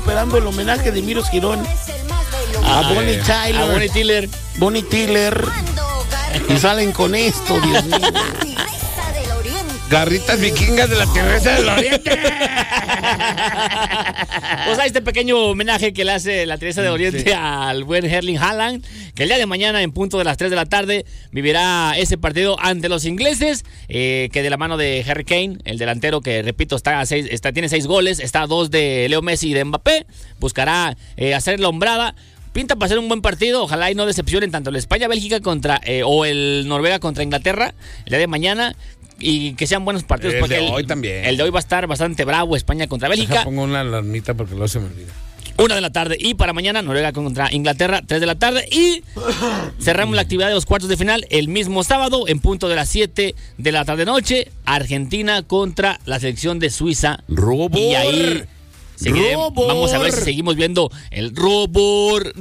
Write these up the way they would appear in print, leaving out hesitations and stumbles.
esperando el homenaje de Miros Girón a Bonnie Tyler. Y salen con esto, Dios mío. Garritas vikingas de la Tigresa del Oriente. Pues hay este pequeño homenaje que le hace la Tigresa del Oriente al buen Erling Haaland, que el día de mañana en punto de las 3 de la tarde vivirá ese partido ante los ingleses, que de la mano de Harry Kane, el delantero que, repito, tiene 6 goles, está a 2 de Leo Messi y de Mbappé, buscará hacer la hombrada. Pinta para ser un buen partido, ojalá y no decepcionen tanto el España-Bélgica o el Noruega contra Inglaterra el día de mañana, y que sean buenos partidos. El porque de hoy también. El de hoy va a estar bastante bravo, España contra Bélgica. Pongo una alarmita porque luego se me olvida. 1 de la tarde, y para mañana Noruega contra Inglaterra, 3 de la tarde, y cerramos la actividad de los cuartos de final el mismo sábado en punto de las 7 de la tarde noche, Argentina contra la selección de Suiza. Robor. Y ahí vamos a ver si seguimos viendo el robor.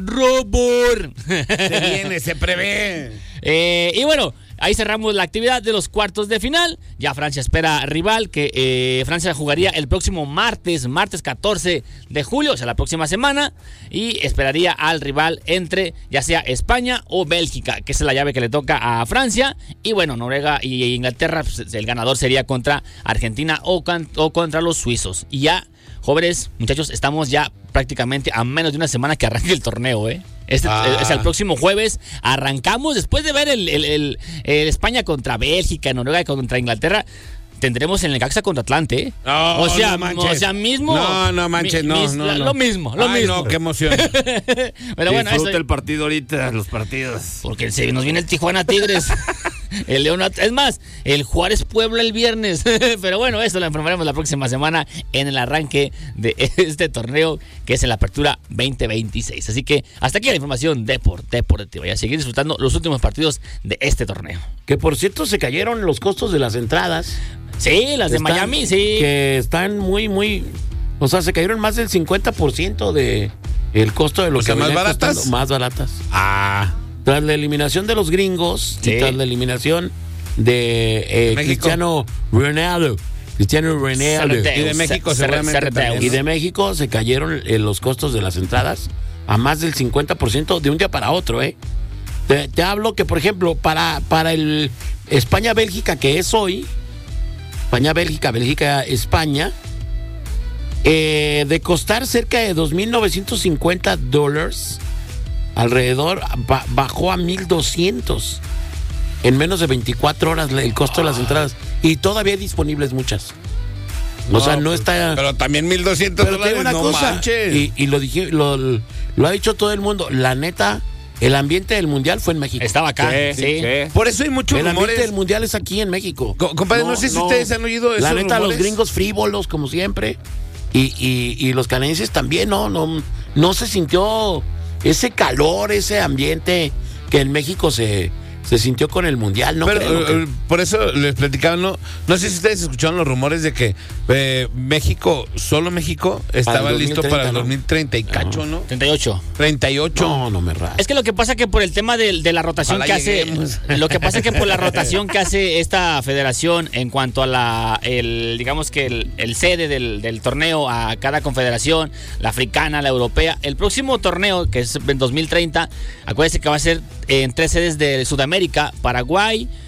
Se viene, se prevé. Y bueno, ahí cerramos la actividad de los cuartos de final. Ya Francia espera rival, que Francia jugaría el próximo martes 14 de julio, o sea, la próxima semana, y esperaría al rival entre ya sea España o Bélgica, que esa es la llave que le toca a Francia. Y bueno, Noruega y Inglaterra, pues, el ganador sería contra Argentina o contra los suizos. Y ya, jóvenes, muchachos, estamos ya prácticamente a menos de una semana que arranque el torneo, ¿eh? Es el próximo jueves. Arrancamos después de ver el España contra Bélgica, Noruega contra Inglaterra. Tendremos en el Necaxa contra Atlante, ¿eh? No, o sea, mismo. No manches, no. Lo mismo. No, qué emoción. Pero bueno, disfruta el partido ahorita, los partidos. Porque nos viene el Tijuana Tigres. El León, es más, el Juárez Puebla el viernes. Pero bueno, eso lo informaremos la próxima semana en el arranque de este torneo, que es en la apertura 2026. Así que hasta aquí la información deportiva. Y a seguir disfrutando los últimos partidos de este torneo. Que por cierto se cayeron los costos de las entradas. Sí, las de Miami, sí. Que están muy... O sea, se cayeron más del 50% de el costo de lo que más baratas. Más baratas. Tras la eliminación de los gringos, y tras la eliminación de Cristiano Ronaldo. Y de México seguramente también, ¿no? Y de México se cayeron los costos de las entradas a más del 50% de un día para otro, ¿eh? Te hablo que, por ejemplo, para el España-Bélgica, que es hoy, España-Bélgica-España, de costar cerca de $2,950, alrededor, bajó a 1,200 en menos de 24 horas el costo de las entradas, y todavía hay disponibles muchas. O sea, no está... Pero también $1,200. Pero te digo una cosa, y lo ha dicho todo el mundo, la neta... El ambiente del mundial fue en México. Estaba acá, sí. Por eso hay muchos rumores. El ambiente del mundial es aquí en México. Compadre, no sé si ustedes han oído esos La neta, rumores. los gringos frívolos, como siempre. Y los canadienses también, no se sintió ese calor, ese ambiente que en México se sintió con el mundial, ¿no? Pero por eso les platicaba, no sé si ustedes escucharon los rumores de que solo México estaba listo para el 2030 y cacho, ¿no? 38. No me rajas. Es que lo que pasa que por el tema de la rotación que hace, lo que pasa que por la rotación que hace esta federación en cuanto a digamos que el sede del torneo a cada confederación, la africana, la europea, el próximo torneo, que es en 2030, acuérdense que va a ser en 3 sedes de Sudamérica: Paraguay,